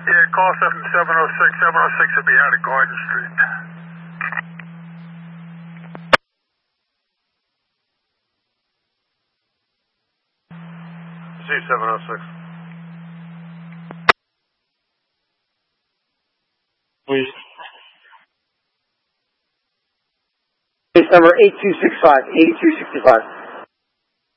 Yeah, call 706. 706 will be out of Garden Street. C706. Please. Case number 8265, 8265.